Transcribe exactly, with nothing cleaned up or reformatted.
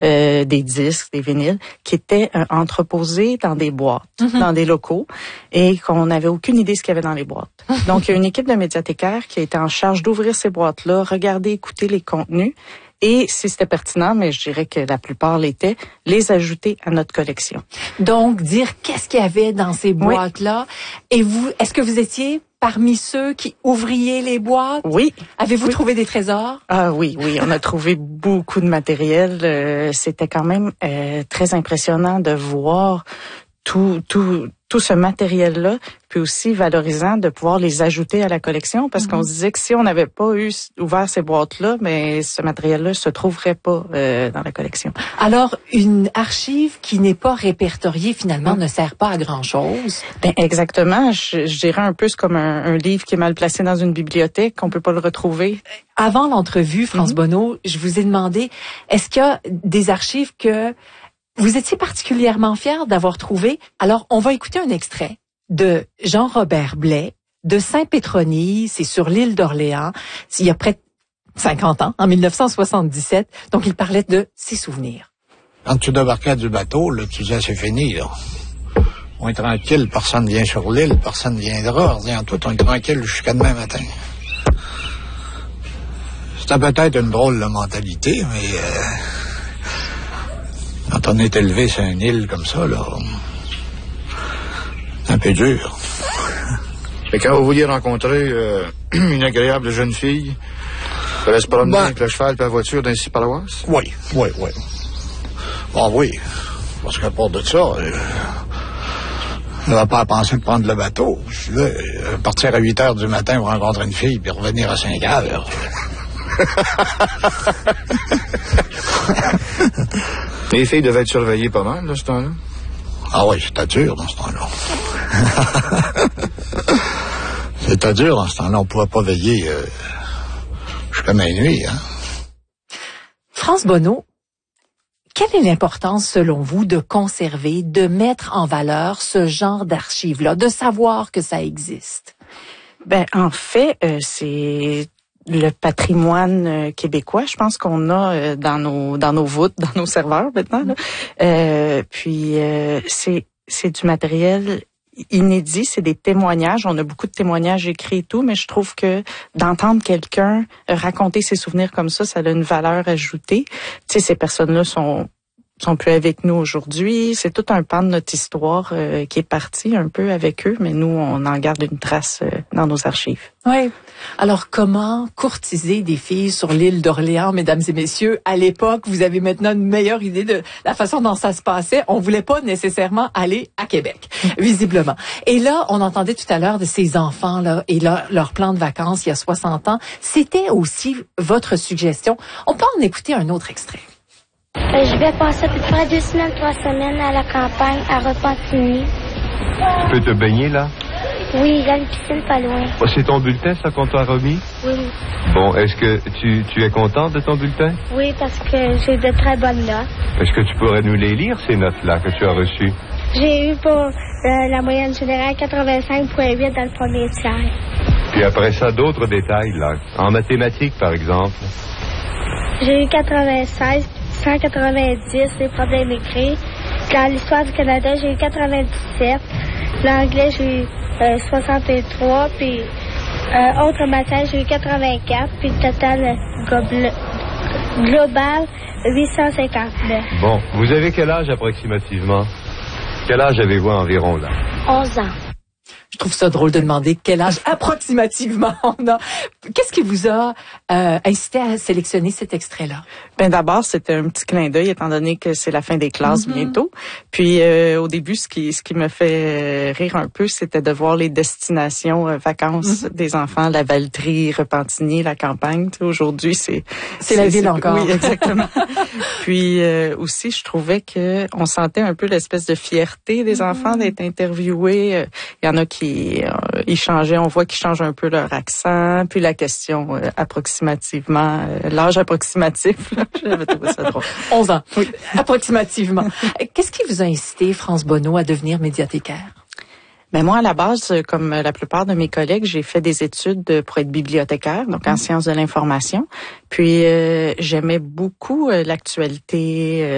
euh, des disques, des vinyles, qui étaient euh, entreposés dans des boîtes, mm-hmm. dans des locaux, et qu'on n'avait aucune idée ce qu'il y avait dans les boîtes. Donc, il y a une équipe de médiathécaires qui a été en charge d'ouvrir ces boîtes-là, regarder, écouter les contenus, et si c'était pertinent, mais je dirais que la plupart l'étaient, les ajouter à notre collection. Donc, dire qu'est-ce qu'il y avait dans ces boîtes-là. Oui. Et vous, est-ce que vous étiez parmi ceux qui ouvriez les boîtes? Oui. Avez-vous oui. trouvé des trésors? Ah oui, oui, on a trouvé beaucoup de matériel. Euh, c'était quand même euh, très impressionnant de voir tout, tout, tout ce matériel-là, puis aussi valorisant de pouvoir les ajouter à la collection, parce mm-hmm. qu'on se disait que si on n'avait pas eu ouvert ces boîtes-là, mais ce matériel-là se trouverait pas euh, dans la collection. Alors, une archive qui n'est pas répertoriée, finalement, mm. ne sert pas à grand-chose? Ben, exactement. Je, je dirais un peu c'est comme un, un livre qui est mal placé dans une bibliothèque, qu'on peut pas le retrouver. Avant l'entrevue, France mm-hmm. Bonneau, je vous ai demandé, est-ce qu'il y a des archives que vous étiez particulièrement fiers d'avoir trouvé? Alors, on va écouter un extrait de Jean-Robert Blais, de Saint-Pétronille, c'est sur l'île d'Orléans, il y a près de cinquante ans, en mille neuf cent soixante-dix-sept. Donc, il parlait de ses souvenirs. Quand tu débarquais du bateau, là, tu disais, c'est fini, là. On est tranquille, personne ne vient sur l'île, personne ne viendra. En tout, on est tranquille jusqu'à demain matin. C'était peut-être une drôle de mentalité, mais... Euh... Quand on est élevé sur une île comme ça, là, c'est un peu dur. Et quand vous vouliez rencontrer euh, une agréable jeune fille, il fallait se promener ben, avec le cheval et la voiture d'un six paroisses? Oui, oui, oui. Bon, oui. Parce qu'à part de ça, euh, on va pas penser de prendre le bateau. Là, euh, partir à huit heures du matin pour rencontrer une fille, puis revenir à cinq heures. Les filles devaient être surveillées pas mal, dans ce temps-là? Ah oui, c'était dur dans ce temps-là. C'était dur dans ce temps-là. On ne pouvait pas veiller euh, jusqu'à minuit. Hein? France Bonneau, quelle est l'importance, selon vous, de conserver, de mettre en valeur ce genre d'archives-là, de savoir que ça existe? Ben, en fait, euh, c'est... le patrimoine euh, québécois, je pense qu'on a euh, dans nos dans nos voûtes, dans nos serveurs maintenant. Là. Euh, puis euh, c'est c'est du matériel inédit, c'est des témoignages. On a beaucoup de témoignages écrits et tout, mais je trouve que d'entendre quelqu'un raconter ses souvenirs comme ça, ça a une valeur ajoutée. Tu sais, ces personnes-là sont sont plus avec nous aujourd'hui. C'est tout un pan de notre histoire euh, qui est parti un peu avec eux, mais nous, on en garde une trace euh, dans nos archives. Oui. Alors, comment courtiser des filles sur l'île d'Orléans, mesdames et messieurs? À l'époque, vous avez maintenant une meilleure idée de la façon dont ça se passait. On voulait pas nécessairement aller à Québec, visiblement. Et là, on entendait tout à l'heure de ces enfants-là et leur, leur plan de vacances il y a soixante ans. C'était aussi votre suggestion. On peut en écouter un autre extrait. Euh, je vais passer à peu près deux semaines, trois semaines à la campagne, à Repentigny. Tu peux te baigner, là? Oui, il y a une piscine pas loin. Oh, c'est ton bulletin, ça, qu'on t'a remis? Oui. Bon, est-ce que tu, tu es contente de ton bulletin? Oui, parce que j'ai de très bonnes notes. Est-ce que tu pourrais nous les lire, ces notes-là, que tu as reçues? J'ai eu pour euh, la moyenne générale quatre-vingt-cinq virgule huit dans le premier tiers. Puis après ça, d'autres détails, là. En mathématiques, par exemple? J'ai eu quatre-vingt-seize, cent quatre-vingt-dix, les problèmes écrits. Dans l'histoire du Canada, j'ai eu quatre-vingt-dix-sept. L'anglais, j'ai eu euh, soixante-trois. Puis, euh, autre matière, j'ai eu quatre-vingt-quatre. Puis, total euh, global, huit cent cinquante-neuf. Bon, vous avez quel âge approximativement? Quel âge avez-vous environ, là? onze ans. Je trouve ça drôle de demander quel âge approximativement on a. Qu'est-ce qui vous a euh, incité à sélectionner cet extrait-là? Ben d'abord, c'était un petit clin d'œil, étant donné que c'est la fin des classes mm-hmm. bientôt. Puis euh, au début, ce qui ce qui me fait rire un peu, c'était de voir les destinations euh, vacances mm-hmm. des enfants, la Valtrie, Repentigny, la campagne. Tu sais, aujourd'hui, c'est c'est la ville encore. Oui, exactement. Puis euh, aussi, je trouvais que on sentait un peu l'espèce de fierté des mm-hmm. enfants d'être interviewés. Il y en a qui euh, ils changeaient, on voit qu'ils changent un peu leur accent. Puis la question euh, approximativement, euh, l'âge approximatif, là, j'avais trouvé ça drôle. onze ans, oui, approximativement. Qu'est-ce qui vous a incité, France Bonneau, à devenir médiathécaire? Ben moi, à la base, comme la plupart de mes collègues, j'ai fait des études pour être bibliothécaire, donc en mmh. sciences de l'information. Puis, euh, j'aimais beaucoup euh, l'actualité, euh,